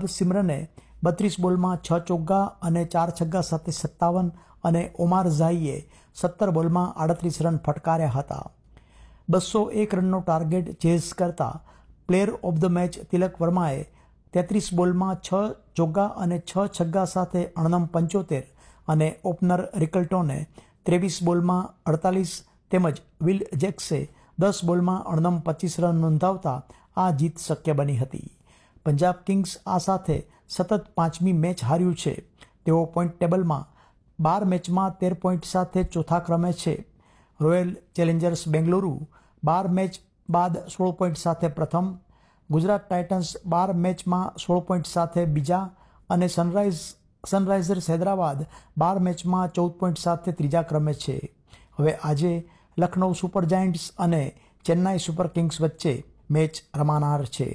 પ્રભ સિમરને 32 બોલમાં 6 ચોગ્ગા અને 4 છગ્ગા સાથે 57 અને ઓમાર ઝાઈએ 17 બોલમાં 38 રન ફટકાર્યા હતા. 201 રનનો ટાર્ગેટ ચેઝ કરતા પ્લેયર ઓફ ધ મેચ તિલક વર્માએ 33 બોલમાં 6 ચોગ્ગા અને 6 છગ્ગા સાથે 75 અને ઓપનર રિકલ્ટોને 23 બોલમાં 48 તેમજ વિલ જેક્સે 10 બોલમાં 25 રન નોંધાવતા આ જીત શક્ય બની હતી. પંજાબ કિંગ્સ આ સાથે સતત 5મી મેચ હાર્યું છે. તેઓ પોઈન્ટ ટેબલમાં 12 મેચમાં 13 પોઈન્ટ સાથે ચોથા ક્રમે છે. રોયલ ચેલેન્જર્સ બેંગલુરુ 12 મેચ બાદ 16 પોઈન્ટ સાથે પ્રથમ, ગુજરાત ટાઇટન્સ 12 મેચમાં 16 પોઈન્ટ સાથે બીજા અને સનરાઇઝર્સ હૈદરાબાદ 12 મેચમાં 14 પોઈન્ટ સાથે ત્રીજા ક્રમે છે. હવે આજે લખનૌ સુપર જાયન્ટ્સ અને ચેન્નાઈ સુપર કિંગ્સ વચ્ચે મેચ રમાનાર છે.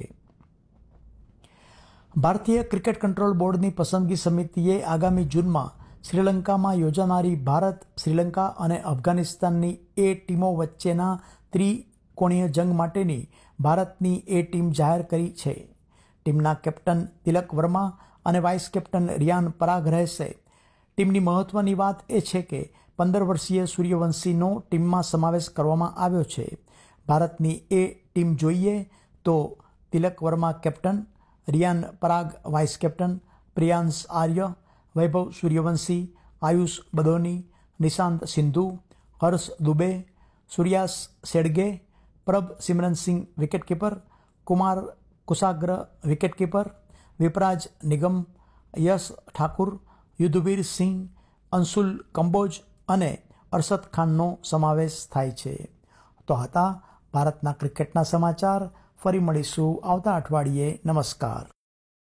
ભારતીય ક્રિકેટ કંટ્રોલ બોર્ડની પસંદગી સમિતિએ આગામી જૂનમાં શ્રીલંકામાં યોજાનારી ભારત, શ્રીલંકા અને અફઘાનિસ્તાનની એ ટીમો વચ્ચેના ત્રિકોણીય જંગ માટેની ભારતની એ ટીમ જાહેર કરી છે. ટીમના કેપ્ટન તિલક વર્મા અને વાઇસ કેપ્ટન રિયાન પરાગ રહેશે. ટીમની મહત્વની વાત એ છે કે 15 વર્ષીય સૂર્યવંશીનો ટીમમાં સમાવેશ કરવામાં આવ્યો છે. ભારતની એ ટીમ જોઈએ તો તિલક વર્મા કેપ્ટન, રિયાન પરાગ વાઇસ કેપ્ટન, પ્રિયાંશ આર્ય, વૈભવ સૂર્યવંશી, આયુષ બદોની, નિશાંત સિંધુ, હર્ષ દુબે, સૂર્યાસ શેડગે, પ્રભ સિમરનસિંહ વિકેટકીપર, કુમાર કુસાગ્ર વિકેટકીપર, વિપરાજ નિગમ, યશ ઠાકુર, યુધવીર સિંહ, અંશુલ કંબોજ અને અરશદ ખાનનો સમાવેશ થાય છે. તો હતા ભારતના ક્રિકેટના સમાચાર. ફરી મળીશું આવતા અઠવાડિયે. નમસ્કાર.